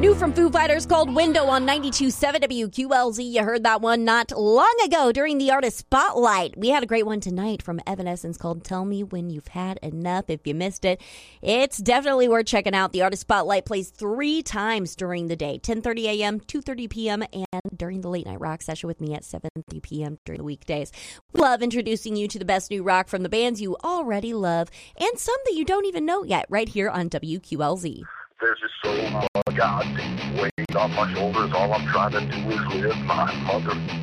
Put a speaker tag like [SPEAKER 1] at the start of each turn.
[SPEAKER 1] New from Foo Fighters called Window on 92.7 WQLZ. You heard that one not long ago during the Artist Spotlight. We had a great one tonight from Evanescence called Tell Me When You've Had Enough. If you missed it, it's definitely worth checking out. The Artist Spotlight plays 3 times during the day, 10:30 a.m., 2:30 p.m., and during the late night rock session with me at 7:30 p.m. during the weekdays. We love introducing you to the best new rock from the bands you already love and some that you don't even know yet right here on WQLZ.
[SPEAKER 2] There's just so much goddamn weight on my shoulders. All I'm trying to do is live my mother